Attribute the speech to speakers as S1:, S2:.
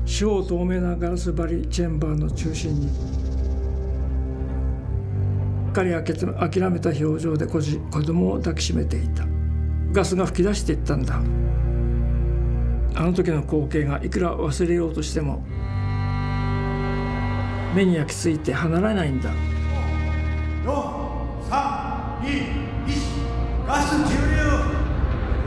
S1: 四方透明なガラス張りチェンバーの中心に、彼は諦めた表情で子供を抱きしめていた。ガスが噴き出していったんだ。あの時の光景がいくら忘れようとしても目に焼き付いて離れないんだ。
S2: 4、3、2、1、ガス注入。